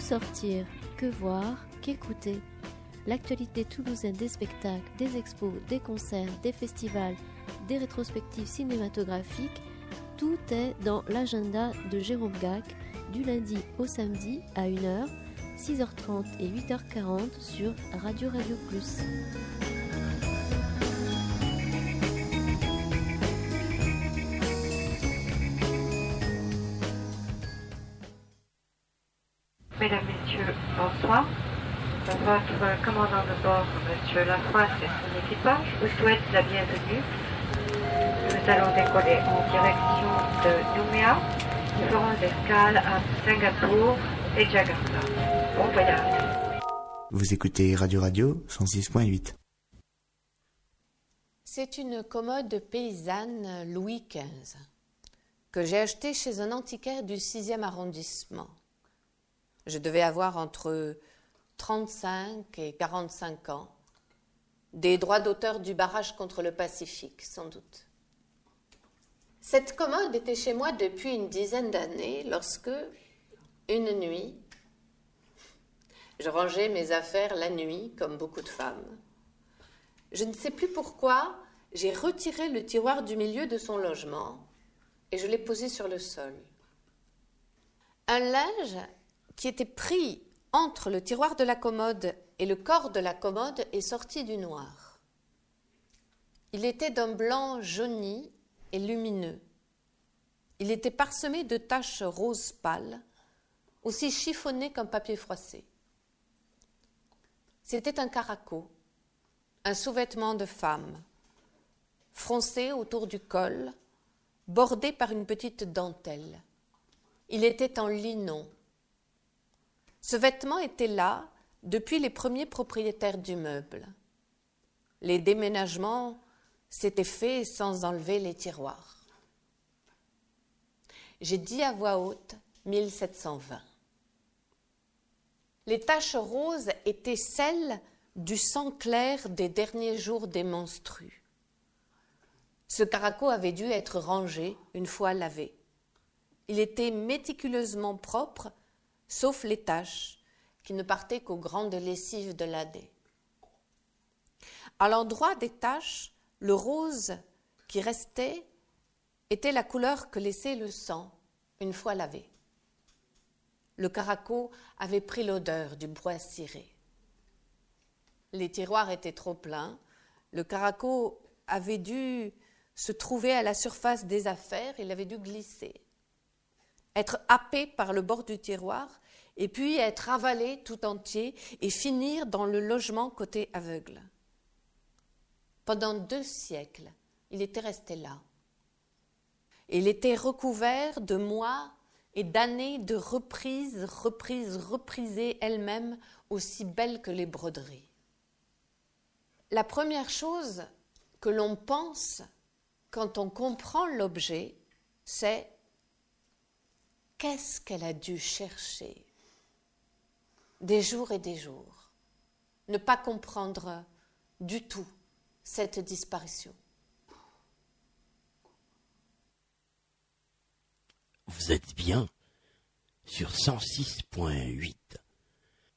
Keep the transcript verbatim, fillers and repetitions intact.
sortir, que voir, qu'écouter. L'actualité toulousaine des spectacles, des expos, des concerts, des festivals, des rétrospectives cinématographiques, tout est dans l'agenda de Jérôme Gac du lundi au samedi à une heure, six heures trente et huit heures quarante sur Radio Radio Plus. Mesdames, Messieurs, bonsoir. Votre commandant de bord, Monsieur Lafroisse, et son équipage vous souhaite la bienvenue. Nous allons décoller en direction de Nouméa. Nous ferons escale à Singapour et Jakarta. Bon voyage. Vous écoutez Radio Radio cent six point huit. C'est une commode paysanne Louis quinze que j'ai achetée chez un antiquaire du sixième arrondissement. Je devais avoir entre trente-cinq et quarante-cinq ans, des droits d'auteur du barrage contre le Pacifique, sans doute. Cette commode était chez moi depuis une dizaine d'années lorsque, une nuit, je rangeais mes affaires la nuit, comme beaucoup de femmes. Je ne sais plus pourquoi, j'ai retiré le tiroir du milieu de son logement et je l'ai posé sur le sol. Un linge qui était pris entre le tiroir de la commode et le corps de la commode est sorti du noir. Il était d'un blanc jauni et lumineux. Il était parsemé de taches roses pâles, aussi chiffonnées qu'un papier froissé. C'était un caraco, un sous-vêtement de femme, froncé autour du col, bordé par une petite dentelle. Il était en linon. Ce vêtement était là depuis les premiers propriétaires du meuble. Les déménagements s'étaient faits sans enlever les tiroirs. J'ai dit à voix haute mille sept cent vingt. Les taches roses étaient celles du sang clair des derniers jours des menstrues. Ce caraco avait dû être rangé une fois lavé. Il était méticuleusement propre, sauf les taches qui ne partaient qu'aux grandes lessives de l'année. À l'endroit des taches, le rose qui restait était la couleur que laissait le sang une fois lavé. Le caraco avait pris l'odeur du bois ciré. Les tiroirs étaient trop pleins. Le caraco avait dû se trouver à la surface des affaires, il avait dû glisser, être happé par le bord du tiroir et puis être avalé tout entier et finir dans le logement côté aveugle. Pendant deux siècles, il était resté là. Il était recouvert de mois et d'années de reprises, reprises, reprisées elles-mêmes aussi belles que les broderies. La première chose que l'on pense quand on comprend l'objet, c'est qu'est-ce qu'elle a dû chercher des jours et des jours, ne pas comprendre du tout cette disparition. Vous êtes bien sur cent six point huit.